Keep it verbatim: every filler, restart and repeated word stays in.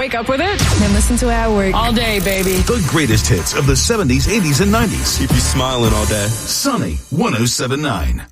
Wake up with it and listen to it at work. all day, baby. The greatest hits of the seventies, eighties, and nineties. Keep you smiling all day. Sunny one oh seven point nine.